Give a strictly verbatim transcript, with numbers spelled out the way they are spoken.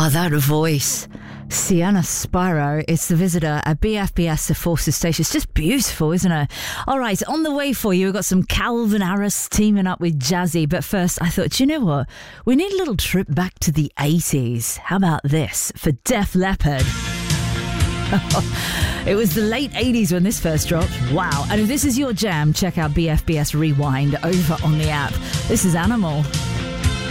Oh, that voice. Sienna Sparrow, it's the visitor at B F B S Forces Station. It's just beautiful, isn't it? All right, on the way for you, we've got some Calvin Harris teaming up with Jazzy. But first, I thought, you know what? We need a little trip back to the eighties. How about this for Def Leppard? It was the late eighties when this first dropped. Wow. And if this is your jam, check out B F B S Rewind over on the app. This is Animal.